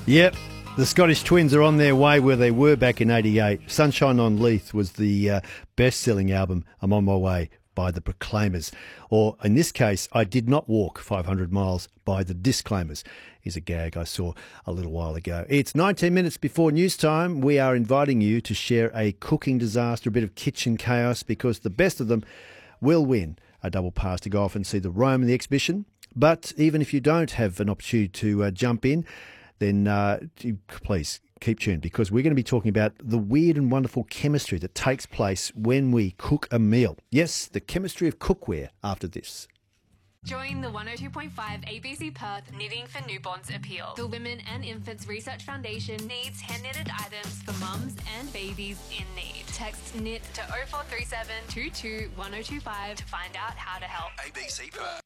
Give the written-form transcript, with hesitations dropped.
Yep, the Scottish Twins are on their way where they were back in '88. Sunshine on Leith was the best-selling album, I'm on my way, by the Proclaimers. Or, in this case, I did not walk 500 miles by the Disclaimers, is a gag I saw a little while ago. It's 19 minutes before news time. We are inviting you to share a cooking disaster, a bit of kitchen chaos, because the best of them will win a double pass to go off and see the Rome in the exhibition. But even if you don't have an opportunity to jump in, then please keep tuned, because we're going to be talking about the weird and wonderful chemistry that takes place when we cook a meal. Yes, the chemistry of cookware after this. Join the 102.5 ABC Perth Knitting for Newborns appeal. The Women and Infants Research Foundation needs hand-knitted items for mums and babies in need. Text KNIT to 0437 22 1025 to find out how to help. ABC Perth.